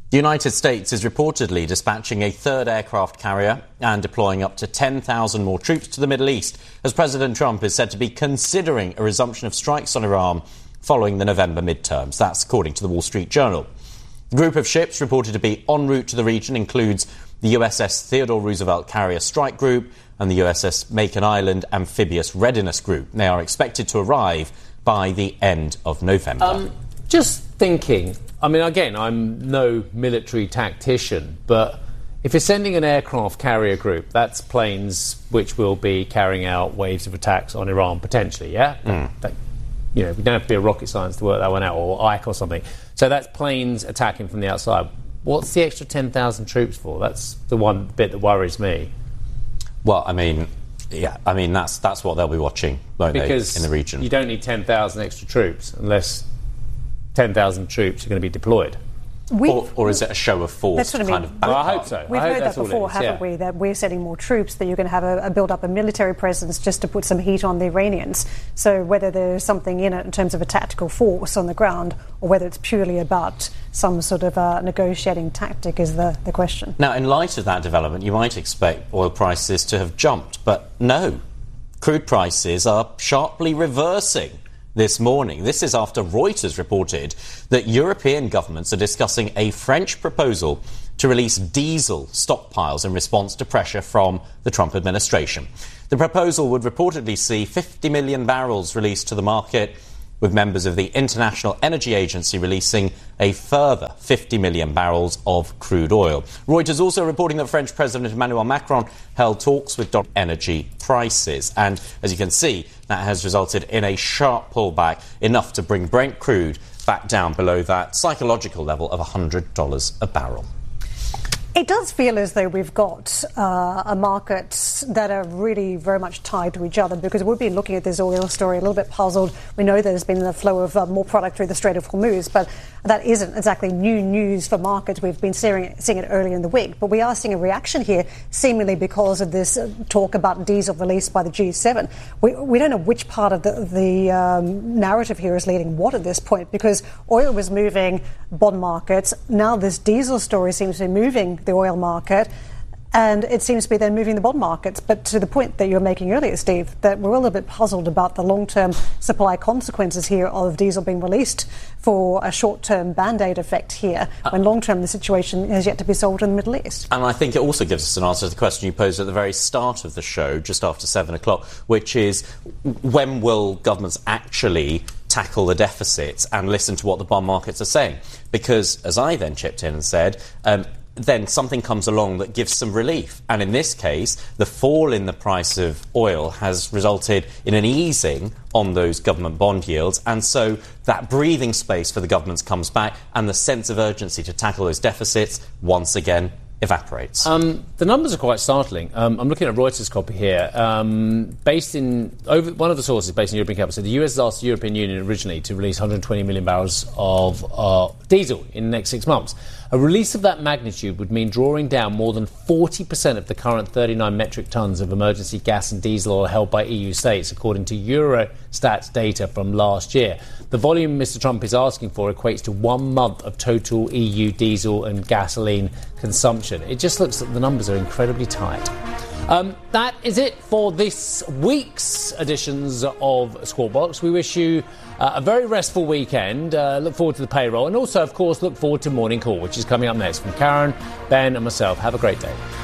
The United States is reportedly dispatching a third aircraft carrier and deploying up to 10,000 more troops to the Middle East, as President Trump is said to be considering a resumption of strikes on Iran following the November midterms. That's according to the Wall Street Journal. The group of ships reported to be en route to the region includes the USS Theodore Roosevelt Carrier Strike Group and the USS Macon Island Amphibious Readiness Group. They are expected to arrive by the end of November. Just thinking, I mean, again, I'm no military tactician, but if you're sending an aircraft carrier group, that's planes which will be carrying out waves of attacks on Iran, potentially, yeah? We don't have to be a rocket science to work that one out, or Ike or something. So that's planes attacking from the outside. What's the extra 10,000 troops for? That's the one bit that worries me. Well, that's what they'll be watching, won't they, in the region? You don't need 10,000 extra troops unless 10,000 troops are going to be deployed. Or is it a show of force? That's what I mean. Kind of I hope so. We've heard that before, haven't we? That we're sending more troops, that you're going to have a build-up of military presence just to put some heat on the Iranians. So whether there's something in it in terms of a tactical force on the ground or whether it's purely about some sort of negotiating tactic is the question. Now, in light of that development, you might expect oil prices to have jumped, but no. Crude prices are sharply reversing this morning. This is after Reuters reported that European governments are discussing a French proposal to release diesel stockpiles in response to pressure from the Trump administration. The proposal would reportedly see 50 million barrels released to the market, with members of the International Energy Agency releasing a further 50 million barrels of crude oil. Reuters also reporting that French President Emmanuel Macron held talks with energy prices. And as you can see, that has resulted in a sharp pullback, enough to bring Brent crude back down below that psychological level of $100 a barrel. It does feel as though we've got a market that are really very much tied to each other, because we've been looking at this oil story a little bit puzzled. We know there's been the flow of more product through the Strait of Hormuz, but that isn't exactly new news for markets. We've been seeing it earlier in the week. But we are seeing a reaction here, seemingly because of this talk about diesel released by the G7. We don't know which part of the narrative here is leading what at this point, because oil was moving bond markets. Now this diesel story seems to be moving the oil market, and it seems to be then moving the bond markets. But to the point that you were making earlier, Steve, that we're a little bit puzzled about the long-term supply consequences here of diesel being released for a short-term band-aid effect here, when long-term the situation has yet to be solved in the Middle East. And I think it also gives us an answer to the question you posed at the very start of the show, just after 7 o'clock, which is when will governments actually tackle the deficits and listen to what the bond markets are saying? Because, as I then chipped in and said, then something comes along that gives some relief. And in this case, the fall in the price of oil has resulted in an easing on those government bond yields. And so that breathing space for the governments comes back, and the sense of urgency to tackle those deficits once again evaporates. The numbers are quite startling. I'm looking at Reuters' copy here. One of the sources based in European capital said the US has asked the European Union originally to release 120 million barrels of diesel in the next 6 months. A release of that magnitude would mean drawing down more than 40% of the current 39 metric tons of emergency gas and diesel oil held by EU states, according to Eurostat's data from last year. The volume Mr. Trump is asking for equates to 1 month of total EU diesel and gasoline consumption. It just looks like the numbers are incredibly tight. That is it for this week's editions of Squawk Box. We wish you a very restful weekend. Look forward to the payroll, and also, of course, look forward to Morning Call, which is coming up next from Karen, Ben and myself. Have a great day.